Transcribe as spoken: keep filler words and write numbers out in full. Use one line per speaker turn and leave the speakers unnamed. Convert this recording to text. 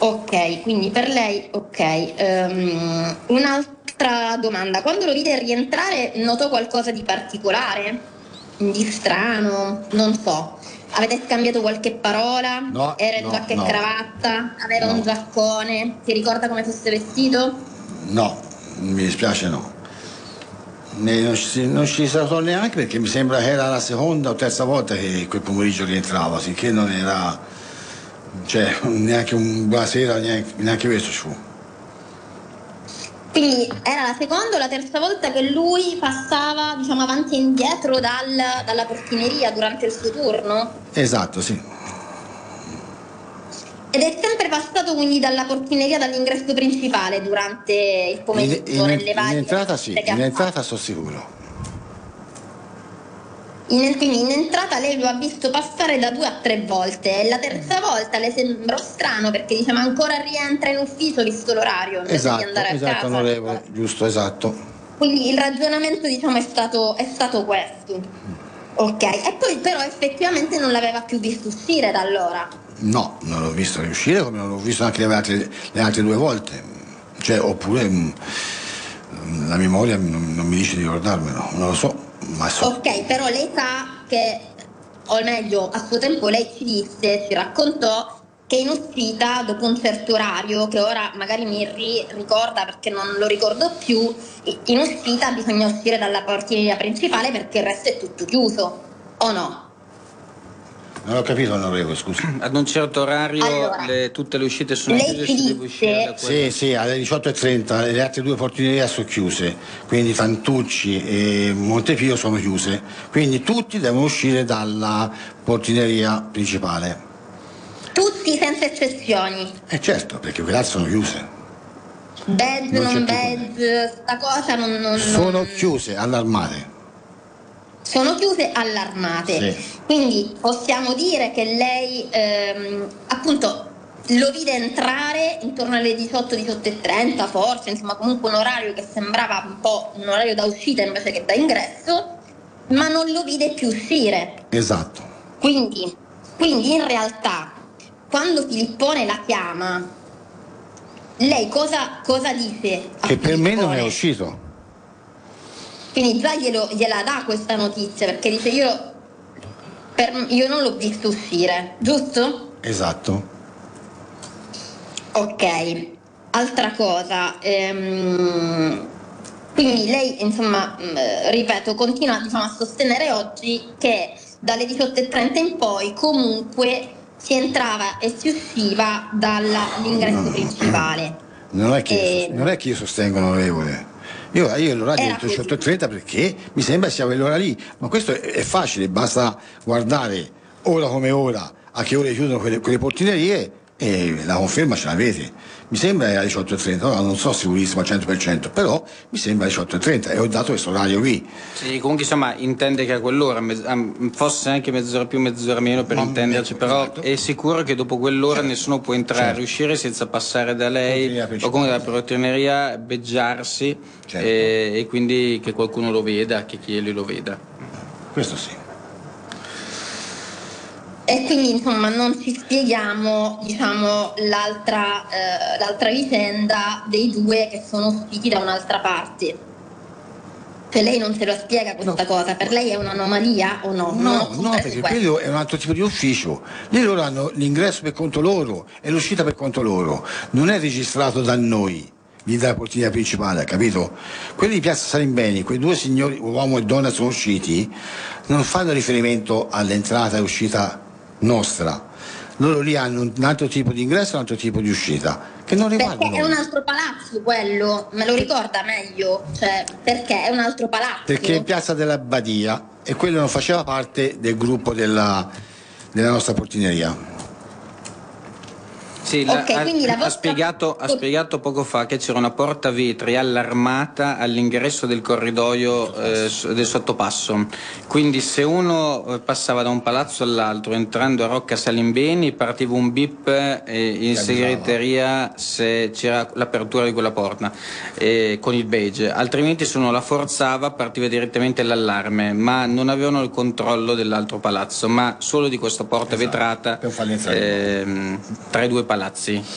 Ok, quindi per lei, ok. Um, un'altra domanda, quando lo vide rientrare notò qualcosa di particolare? Di strano? Non so. Avete scambiato qualche parola?
No,
Era in
no,
giacca e
no.
cravatta? Aveva
No.
un giaccone? Si ricorda come fosse vestito?
No, mi dispiace no. Ne- Non ci, non ci sarò neanche perché mi sembra che era la seconda o terza volta che quel pomeriggio rientrava, sicché non era, cioè, neanche un buonasera, neanche, neanche questo ci fu.
Quindi era la seconda o la terza volta che lui passava, diciamo, avanti e indietro dal, dalla portineria durante il suo turno?
Esatto, sì.
Ed è sempre passato quindi dalla portineria, dall'ingresso principale durante il
In,
pomeriggio,
in-
nelle
in
varie
entrata sì,
visite che
in
ha
entrata
fatto.
sono sicuro.
In, quindi in entrata lei lo ha visto passare da due a tre volte e la terza volta le sembrò strano perché diciamo ancora rientra in ufficio visto l'orario invece di
Esatto,
andare a
esatto,
casa.
onorevole, giusto, esatto.
Quindi il ragionamento diciamo è stato, è stato questo. Ok, e poi però effettivamente non l'aveva più visto uscire da allora.
No, non l'ho visto riuscire come non l'ho visto anche le altre, le altre due volte. Cioè, oppure mh, la memoria non, non mi dice di ricordarmelo, non lo so, ma so.
Ok, però lei sa che, o meglio, a suo tempo lei ci disse, ci raccontò che in uscita, dopo un certo orario, che ora magari mi ri- ricorda perché non lo ricordo più, in uscita bisogna uscire dalla portineria principale perché il resto è tutto chiuso, o no?
Non ho capito, onorevole, scusa.
Ad un certo orario
Allora,
le, tutte le uscite sono
lei
chiuse e
ci
si deve uscire da
disse,
quelle.
Sì, sì, alle diciotto e trenta le altre due portinerie sono chiuse, quindi Tantucci e Montepio sono chiuse, quindi tutti devono uscire dalla portineria principale.
tutti senza eccezioni,
E certo, perché quelle altre sono chiuse.
badge,
Non c'è
non
più problema.
badge, sta cosa non... non-
Sono
non-
chiuse, allarmate.
sono chiuse allarmate.
Sì.
Quindi possiamo dire che lei ehm, appunto lo vide entrare intorno alle diciotto, diciotto e trenta forse, insomma comunque un orario che sembrava un po' un orario da uscita invece che da ingresso, ma non lo vide più uscire.
Esatto.
Quindi, quindi in realtà quando Filippone la chiama, lei cosa, cosa dice a
Che per me non è
Filippone?
uscito.
Quindi già glielo, gliela dà questa notizia perché dice io, per- io non l'ho visto uscire, giusto?
Esatto.
Ok, altra cosa, ehm, quindi lei insomma, mh, ripeto, continua diciamo, a sostenere oggi che dalle diciotto e trenta in poi comunque si entrava e si usciva dall'ingresso principale.
Non è che, io,
Ehm,
non è che io sostengo, onorevole. Io, io l'orario
Era
ho detto diciotto e trenta perché mi sembra sia quell'ora lì, ma questo è, è facile, basta guardare ora come ora a che ore chiudono quelle, quelle portinerie e la conferma ce l'avete. Mi sembra era diciotto e trenta, ora non so sicurissimo al cento per cento, però mi sembra diciotto e trenta e ho dato questo orario qui.
Sì, comunque insomma intende che a quell'ora, mezz- ah, forse anche mezz'ora più, mezz'ora meno per
Ma-
intenderci,
ecco,
però
esatto.
è sicuro che dopo quell'ora
Certo.
nessuno può entrare e
Certo.
uscire senza passare da lei
Portineria
o
principale.
comunque dalla portineria, beggiarsi
Certo.
e, e quindi che qualcuno lo veda, che chi lo veda.
Questo sì.
E quindi insomma non ci spieghiamo diciamo, l'altra, eh, l'altra vicenda dei due che sono usciti da un'altra parte. Cioè lei non se lo spiega questa
No.
cosa, per lei è un'anomalia o no? Non ho
No, no,
compreso
perché
questo.
quello è un altro tipo di ufficio. Lì loro hanno l'ingresso per conto loro e l'uscita per conto loro. Non è registrato da noi, lì dalla portiera principale, capito? Quelli di Piazza Salimbeni, quei due signori, uomo e donna, sono usciti, non fanno riferimento all'entrata e uscita nostra. Loro lì hanno un altro tipo di ingresso e un altro tipo di uscita, che non riguarda
Perché è un
noi.
altro palazzo quello, me lo ricorda meglio? Cioè, perché è un altro palazzo?
Perché è in Piazza della Badia e quello non faceva parte del gruppo della, della nostra portineria.
Sì, la-
Ok,
ha,
quindi la
ha
vostra-
spiegato, ha spiegato poco fa che c'era una porta vetri allarmata all'ingresso del corridoio eh, s- del sottopasso. Quindi se uno eh, passava da un palazzo all'altro entrando a Rocca Salimbeni partiva un bip eh, in
Che
segreteria se c'era l'apertura di quella porta eh, con il badge, altrimenti se uno la forzava partiva direttamente l'allarme, ma non avevano il controllo dell'altro palazzo, ma solo di questa porta
Esatto,
vetrata
per farli entrare.
ehm, tra i due palazzi.